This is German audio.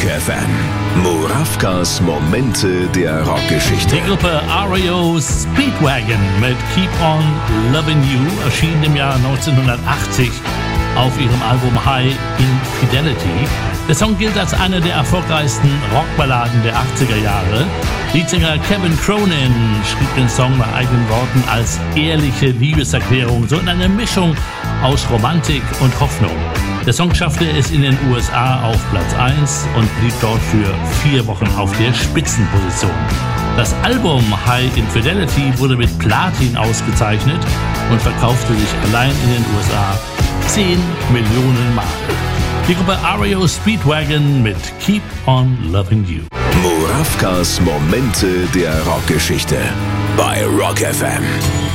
FM. Murawkas Momente der Rockgeschichte. Die Gruppe REO Speedwagon mit Keep On Loving You erschien im Jahr 1980 auf ihrem Album High Infidelity. Der Song gilt als einer der erfolgreichsten Rockballaden der 80er Jahre. Leadsänger Kevin Cronin schrieb den Song nach eigenen Worten als ehrliche Liebeserklärung, so in einer Mischung aus Romantik und Hoffnung. Der Song schaffte es in den USA auf Platz 1 und blieb dort für 4 Wochen auf der Spitzenposition. Das Album High Infidelity wurde mit Platin ausgezeichnet und verkaufte sich allein in den USA 10 Millionen Mal. Die Gruppe REO Speedwagon mit Keep On Loving You. Murawkas Momente der Rockgeschichte bei Rock FM.